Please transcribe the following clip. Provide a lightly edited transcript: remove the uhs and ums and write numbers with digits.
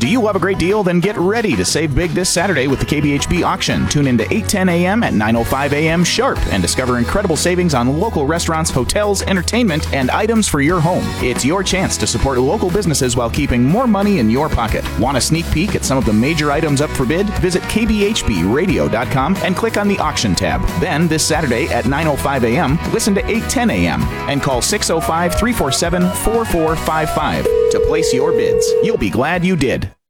Do you love a great deal? Then get ready to save big this Saturday with the KBHB auction. Tune in to 8:10 a.m. at 9:05 a.m. sharp and discover incredible savings on local restaurants, hotels, entertainment, and items for your home. It's your chance to support local businesses while keeping more money in your pocket. Want a sneak peek at some of the major items up for bid? Visit kbhbradio.com and click on the auction tab. Then, this Saturday at 9:05 a.m., listen to 8:10 a.m. and call 605-347-4455 to place your bids. You'll be glad you did.